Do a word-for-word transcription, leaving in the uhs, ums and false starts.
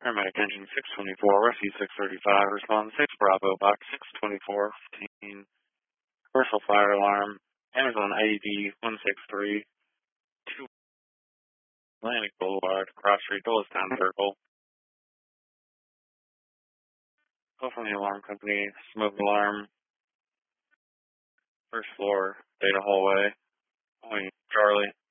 Paramedic engine six twenty-four, rescue six thirty-five, respond six Bravo, box six twenty-four fifteen, commercial fire alarm, Amazon A D one six three, two Atlantic Boulevard, Cross Street, Doylestown Circle. Call from the alarm company, smoke alarm, first floor, data hallway, calling Charlie.